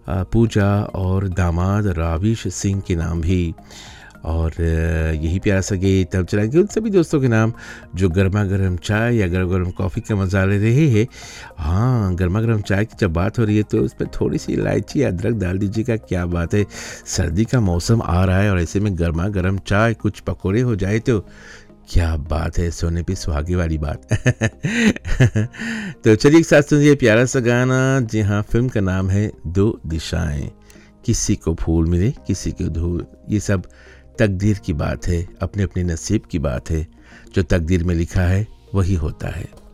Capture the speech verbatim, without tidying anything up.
अ, पूजा और दामाद राविश सिंह के नाम भी। और अ, यही प्यारा सा गीत अब चलाएंगे उन सभी दोस्तों के नाम जो गर्मा गर्म चाय या गर्मा गर्म कॉफ़ी का मज़ा ले रहे हैं। हाँ, गर्मा गर्म चाय की जब बात हो रही है तो उसमें थोड़ी सी इलायची अदरक डाल दीजिएगा, क्या बात है। सर्दी का मौसम आ रहा है और ऐसे में गर्मा गर्म चाय कुछ पकौड़े हो जाए तो क्या बात है, सोने पे सुहागे वाली बात। तो चलिए एक साथ सुनिए प्यारा सा गाना। जी हाँ, फिल्म का नाम है दो दिशाएं। किसी को फूल मिले किसी को धूल, ये सब तकदीर की बात है, अपने अपने नसीब की बात है। जो तकदीर में लिखा है वही होता है।